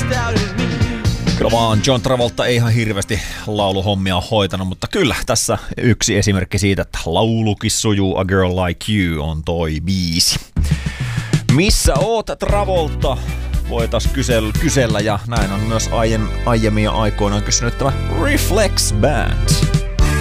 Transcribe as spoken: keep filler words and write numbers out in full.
Kyllä vaan John Travolta ei ihan hirveästi lauluhommia hoitanut, mutta kyllä tässä yksi esimerkki siitä, että laulukin sujuu. A Girl Like You on toi biisi. Missä oot, Travolta? Voitais kysellä, kysellä ja näin on myös aien, aiemmin aikoinaan kysynyt tämä Reflex Band.